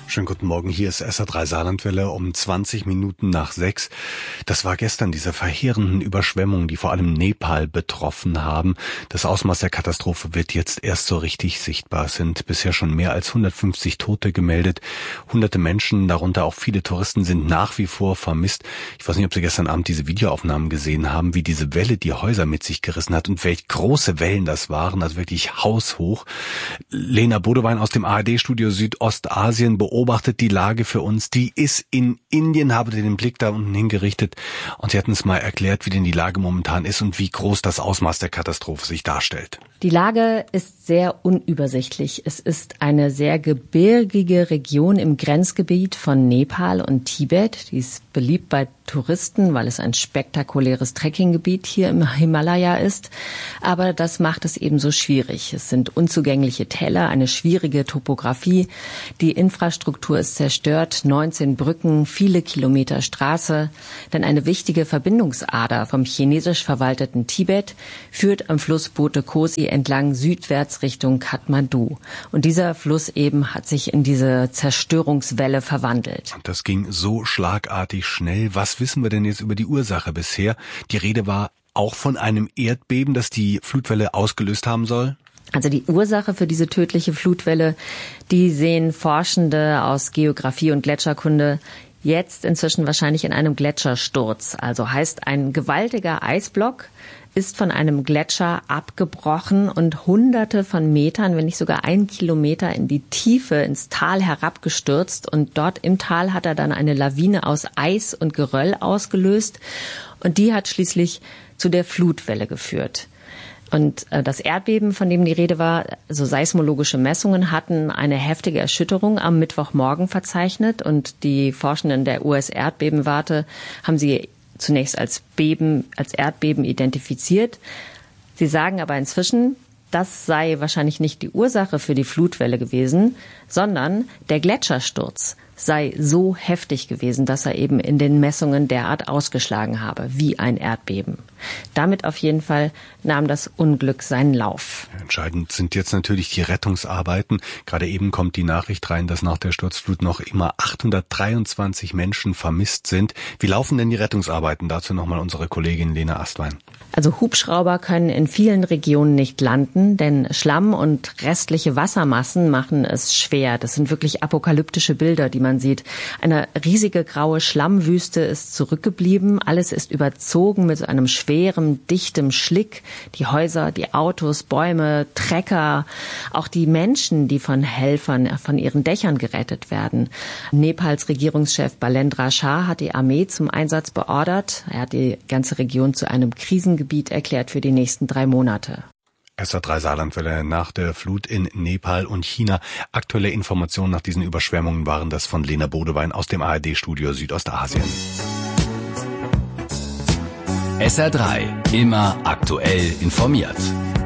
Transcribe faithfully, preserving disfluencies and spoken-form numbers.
Schönen guten Morgen, hier ist S R drei Saarlandwelle um zwanzig Minuten nach sechs. Das war gestern diese verheerenden Überschwemmungen, die vor allem Nepal betroffen haben. Das Ausmaß der Katastrophe wird jetzt erst so richtig sichtbar. Es sind bisher schon mehr als hundertfünfzig Tote gemeldet. Hunderte Menschen, darunter auch viele Touristen, sind nach wie vor vermisst. Ich weiß nicht, ob Sie gestern Abend diese Videoaufnahmen gesehen haben, wie diese Welle die Häuser mit sich gerissen hat und welch große Wellen das waren, also wirklich haushoch. Lena Bodewein aus dem A R D-Studio Südostasien beobachtet die Lage für uns. Die ist in Indien, habe den Blick da unten hingerichtet und Sie hatten es mal erklärt, wie denn die Lage momentan ist und wie groß das Ausmaß der Katastrophe sich darstellt. Die Lage ist sehr unübersichtlich. Es ist eine sehr gebirgige Region im Grenzgebiet von Nepal und Tibet. Die ist beliebt bei Touristen, weil es ein spektakuläres Trekkinggebiet hier im Himalaya ist. Aber das macht es eben so schwierig. Es sind unzugängliche Täler, eine schwierige Topografie. Die Infrastruktur ist zerstört, neunzehn Brücken, viele Kilometer Straße. Denn eine wichtige Verbindungsader vom chinesisch verwalteten Tibet führt am Fluss Bote Kosi entlang südwärts Richtung Kathmandu. Und dieser Fluss eben hat sich in diese Zerstörungswelle verwandelt. Und das ging so schlagartig schnell. Was wissen wir denn jetzt über die Ursache bisher? Die Rede war auch von einem Erdbeben, das die Flutwelle ausgelöst haben soll? Also die Ursache für diese tödliche Flutwelle, die sehen Forschende aus Geografie und Gletscherkunde jetzt inzwischen wahrscheinlich in einem Gletschersturz. Also heißt, ein gewaltiger Eisblock ist von einem Gletscher abgebrochen und hunderte von Metern, wenn nicht sogar ein Kilometer in die Tiefe, ins Tal herabgestürzt. Und dort im Tal hat er dann eine Lawine aus Eis und Geröll ausgelöst. Und die hat schließlich zu der Flutwelle geführt. Und das Erdbeben, von dem die Rede war, so seismologische Messungen hatten eine heftige Erschütterung am Mittwochmorgen verzeichnet. Und die Forschenden der U S-Erdbebenwarte haben sie zunächst als Beben, als Erdbeben identifiziert. Sie sagen aber inzwischen, das sei wahrscheinlich nicht die Ursache für die Flutwelle gewesen, sondern der Gletschersturz sei so heftig gewesen, dass er eben in den Messungen derart ausgeschlagen habe, wie ein Erdbeben. Damit auf jeden Fall nahm das Unglück seinen Lauf. Entscheidend sind jetzt natürlich die Rettungsarbeiten. Gerade eben kommt die Nachricht rein, dass nach der Sturzflut noch immer achthundertdreiundzwanzig Menschen vermisst sind. Wie laufen denn die Rettungsarbeiten? Dazu nochmal unsere Kollegin Lena Astwein. Also Hubschrauber können in vielen Regionen nicht landen, denn Schlamm und restliche Wassermassen machen es schwer. Das sind wirklich apokalyptische Bilder, die man sieht. Eine riesige graue Schlammwüste ist zurückgeblieben. Alles ist überzogen mit so einem schweren, dichtem Schlick. Die Häuser, die Autos, Bäume, Trecker, auch die Menschen, die von Helfern von ihren Dächern gerettet werden. Nepals Regierungschef Balendra Shah hat die Armee zum Einsatz beordert. Er hat die ganze Region zu einem Krisengebiet erklärt für die nächsten drei Monate. S R drei Saarlandwelle nach der Flut in Nepal und China. Aktuelle Informationen nach diesen Überschwemmungen waren das von Lena Bodewein aus dem A R D-Studio Südostasien. S R drei, immer aktuell informiert.